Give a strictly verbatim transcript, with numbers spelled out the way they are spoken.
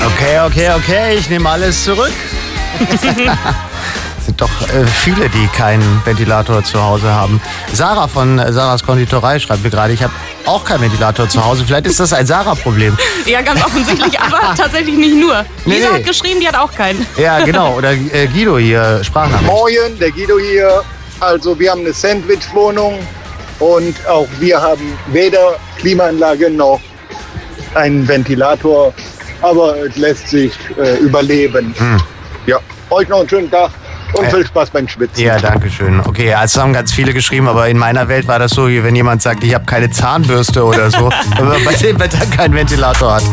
Okay, okay, okay, ich nehme alles zurück. Es sind doch äh, viele, die keinen Ventilator zu Hause haben. Sarah von äh, Sarahs Konditorei schreibt mir gerade, ich habe auch keinen Ventilator zu Hause. Vielleicht ist das ein Sarah-Problem. Ja, ganz offensichtlich, aber tatsächlich nicht nur. Nee, Lisa nee. hat geschrieben, die hat auch keinen. Ja, genau. Oder äh, Guido hier, Sprachnachricht. Moin, der Guido hier. Also wir haben eine Sandwich-Wohnung und auch wir haben weder Klimaanlage noch einen Ventilator, aber es lässt sich äh, überleben. Hm. Ja, euch noch einen schönen Tag und Äh, viel Spaß beim Schwitzen. Ja, danke schön. Okay, also haben ganz viele geschrieben, aber in meiner Welt war das so, wie wenn jemand sagt, ich habe keine Zahnbürste oder so, aber bei dem Wetter keinen Ventilator hat.